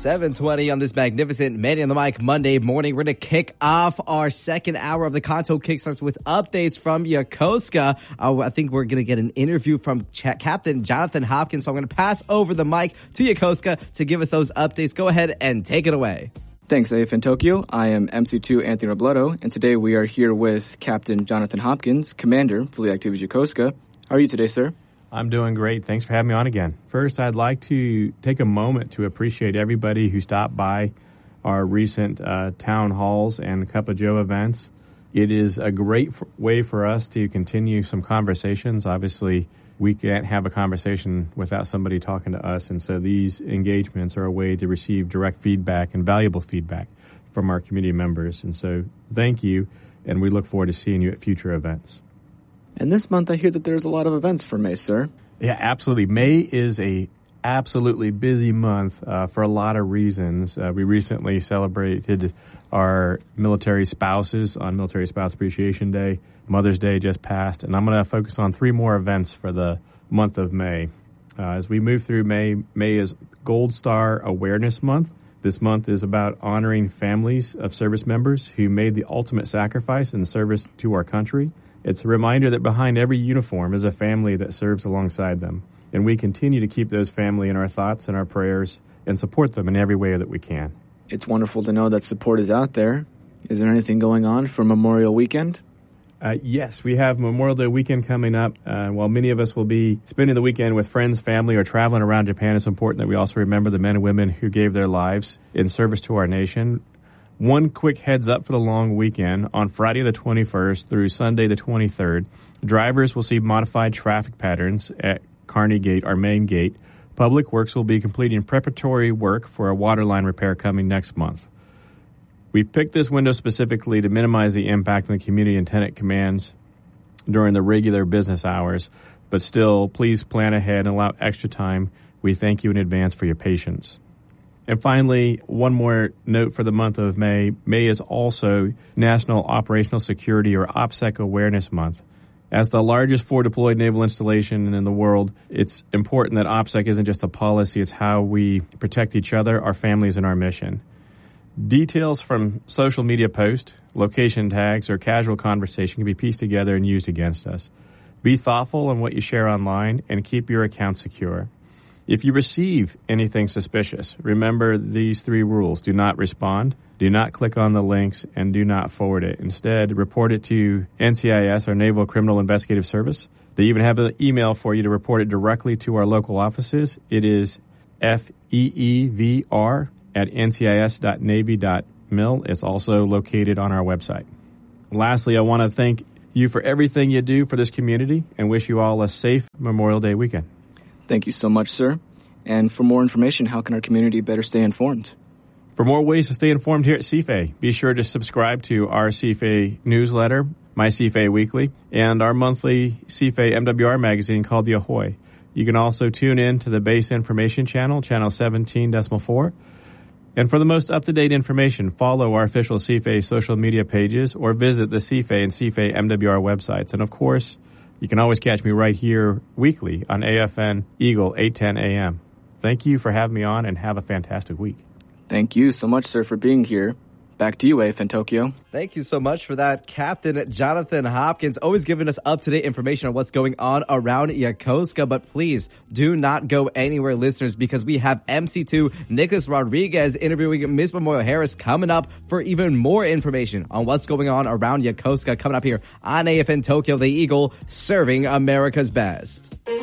7:20 on this magnificent Manny on the Mic Monday morning. We're going to kick off our second hour of the Conto Kickstarts with updates from Yokosuka. I think we're going to get an interview from Captain Jonathan Hopkins. So I'm going to pass over the mic to Yokosuka to give us those updates. Go ahead and take it away. Thanks, AFN Tokyo. I am MC2 Anthony Robledo, and today we are here with Captain Jonathan Hopkins, Commander, Fleet Activities Yokosuka. How are you today, sir? I'm doing great. Thanks for having me on again. First, I'd like to take a moment to appreciate everybody who stopped by our recent town halls and Cup of Joe events. It is a great way for us to continue some conversations. Obviously, we can't have a conversation without somebody talking to us, and so these engagements are a way to receive direct feedback and valuable feedback from our community members. And so thank you, and we look forward to seeing you at future events. And this month, I hear that there's a lot of events for May, sir. Yeah, absolutely. May is a absolutely busy month for a lot of reasons. We recently celebrated our military spouses on Military Spouse Appreciation Day. Mother's Day just passed, and I'm going to focus on 3 more events for the month of May. As we move through May, May is Gold Star Awareness Month. This month is about honoring families of service members who made the ultimate sacrifice in service to our country. It's a reminder that behind every uniform is a family that serves alongside them. And we continue to keep those family in our thoughts and our prayers and support them in every way that we can. It's wonderful to know that support is out there. Is there anything going on for Memorial Weekend? Yes, we have Memorial Day weekend coming up. While many of us will be spending the weekend with friends, family, or traveling around Japan, it's important that we also remember the men and women who gave their lives in service to our nation. One quick heads up for the long weekend. On Friday the 21st through Sunday the 23rd, drivers will see modified traffic patterns at Kearney Gate, our main gate. Public Works will be completing preparatory work for a water line repair coming next month. We picked this window specifically to minimize the impact on the community and tenant commands during the regular business hours, but still, please plan ahead and allow extra time. We thank you in advance for your patience. And finally, one more note for the month of May. May is also National Operational Security or OPSEC Awareness Month. As the largest forward deployed naval installation in the world, it's important that OPSEC isn't just a policy, it's how we protect each other, our families, and our mission. Details from social media posts, location tags, or casual conversation can be pieced together and used against us. Be thoughtful in what you share online and keep your account secure. If you receive anything suspicious, remember these 3 rules. Do not respond, do not click on the links, and do not forward it. Instead, report it to NCIS, our Naval Criminal Investigative Service. They even have an email for you to report it directly to our local offices. It is feevr@ncis.navy.mil. It's also located on our website. Lastly, I want to thank you for everything you do for this community and wish you all a safe Memorial Day weekend. Thank you so much, sir. And for more information, how can our community better stay informed? For more ways to stay informed here at CFA, be sure to subscribe to our CFA newsletter, My CFA Weekly, and our monthly CFA MWR magazine called The Ahoy. You can also tune in to the Base Information Channel, channel 17.4. And for the most up-to-date information, follow our official CFA social media pages or visit the CFA and CFA MWR websites. And of course, you can always catch me right here weekly on AFN Eagle 810 AM. Thank you for having me on and have a fantastic week. Thank you so much, sir, for being here. Back to you, AFN Tokyo. Thank you so much for that, Captain Jonathan Hopkins, always giving us up-to-date information on what's going on around Yokosuka. But please do not go anywhere, listeners, because we have MC2 Nicholas Rodriguez interviewing Ms. Memorial Harris coming up for even more information on what's going on around Yokosuka coming up here on AFN Tokyo, the Eagle, serving America's best.